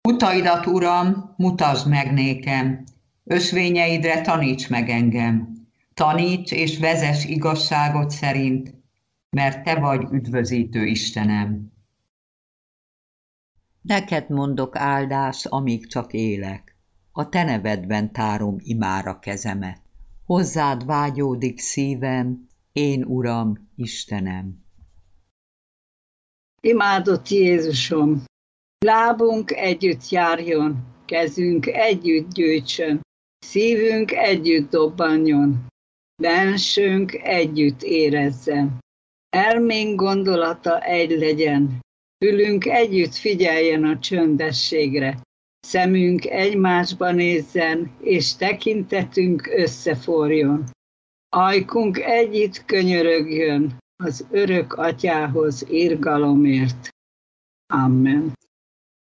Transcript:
Utaidat, Uram, mutasd meg nékem, ösvényeidre taníts meg engem. Taníts és vezess igazságot szerint, mert Te vagy üdvözítő Istenem. Neked mondok áldást, amíg csak élek. A Te nevedben tárom imára kezemet. Hozzád vágyódik szívem, én Uram, Istenem. Imádott Jézusom! Lábunk együtt járjon, kezünk együtt gyűjtsön, szívünk együtt dobbanjon, bensőnk együtt érezzen. Elménk gondolata egy legyen, fülünk együtt figyeljen a csöndességre, szemünk egymásba nézzen, és tekintetünk összeforjon. Ajkunk együtt könyörögjön az örök Atyához irgalomért. Amen.